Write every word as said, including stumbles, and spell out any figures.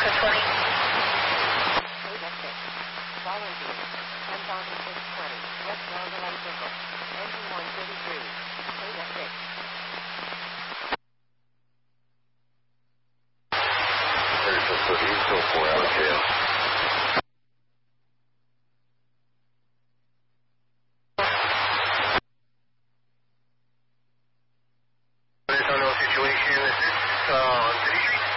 twenty. Data six. Follow you. ten thousand six twenty. West Round Light Circle. Engine one thirty-three. Data six. thirty-four foot east, so four out of jail. Situation, is this uh, on City Street?